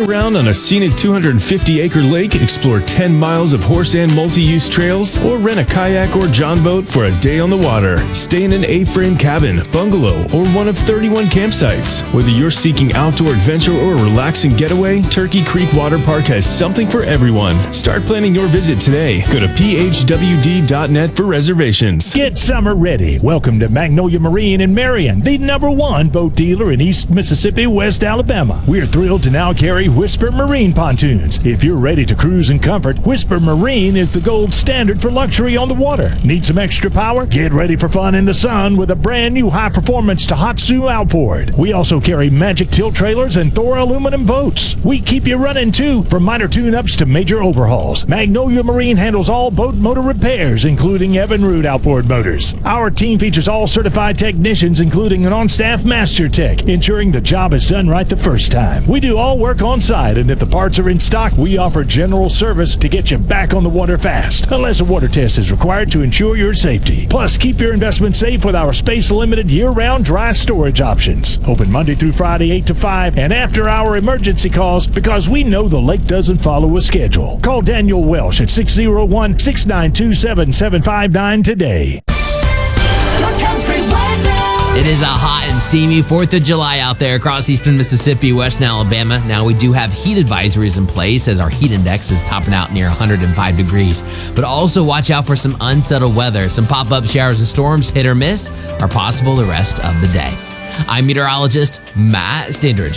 around on a scenic 250-acre lake, explore 10 miles of horse and multi-use trails, or rent a kayak or john boat for a day on the water. Stay in an A-frame cabin, bungalow, or one of 31 campsites. Whether you're seeking outdoor adventure or a relaxing getaway, Turkey Creek Water Park has something for everyone. Start planning your visit today. Go to phwd.net for reservations. Get summer ready. Welcome to Magnolia Marine in Marion, the #1 boat dealer in East Mississippi, West Alabama. We're thrilled to now carry Whisper Marine pontoons. If you're ready to cruise in comfort, Whisper Marine is the gold standard for luxury on the water. Need some extra power? Get ready for fun in the sun with a brand new high-performance Tohatsu outboard. We also carry Magic tilt trailers and Thor aluminum boats. We keep you running too, from minor tune-ups to major overhauls. Magnolia Marine handles all boat motor repairs, including Evinrude outboard motors. Our team features all certified technicians, including an on-staff master tech, ensuring the job is done right the first time. We do all work on site, and if the parts are in stock, we offer general service to get you back on the water fast, unless a water test is required to ensure your safety. Plus, keep your investment safe with our space-limited year-round dry storage options. Open Monday through Friday, 8 to 5, and after-hour emergency calls, because we know the lake doesn't follow a schedule. Call Daniel Welsh at 601-692-7759 today. It is a hot and steamy 4th of July out there across eastern Mississippi, western Alabama. Now, we do have heat advisories in place as our heat index is topping out near 105 degrees. But also watch out for some unsettled weather. Some pop-up showers and storms, hit or miss, are possible the rest of the day. I'm meteorologist Matt Standridge.